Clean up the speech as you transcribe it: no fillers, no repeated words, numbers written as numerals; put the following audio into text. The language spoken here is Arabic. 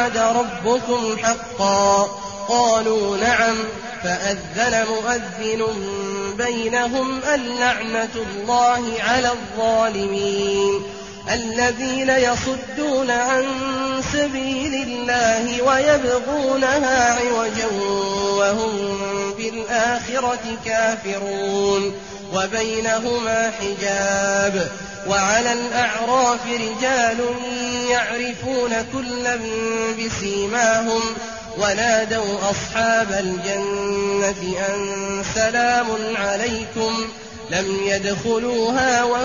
وعد ربكم حقا؟ قالوا نعم. فأذن مؤذن بينهم اللعنة الله على الظالمين الذين يصدون عن سبيل الله ويبغونها عوجا وهم بالآخرة كافرون وبينهما حجاب. وعلى الأعراف رجال يعرفون كلا بسيماهم ونادوا أصحاب الجنة أن سلام عليكم لم يدخلوها